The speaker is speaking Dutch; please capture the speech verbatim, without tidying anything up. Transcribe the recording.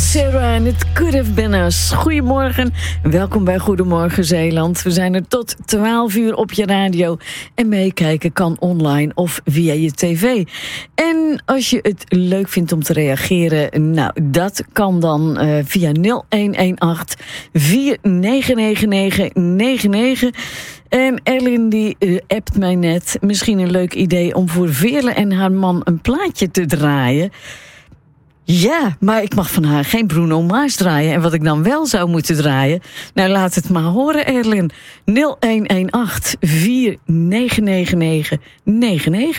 Sarah en It Could Have Been Us. Goedemorgen, welkom bij Goedemorgen Zeeland. We zijn er tot twaalf uur op je radio. En meekijken kan online of via je tv. En als je het leuk vindt om te reageren, nou, dat kan dan uh, via nul een een acht vier negen negen negen negen negen. En Erlin die uh, appt mij net. Misschien een leuk idee om voor Veerle en haar man een plaatje te draaien. Ja, maar ik mag van haar geen Bruno Mars draaien. En wat ik dan wel zou moeten draaien, nou, laat het maar horen, Erlin. nul een een acht vier negen negen negen negen negen.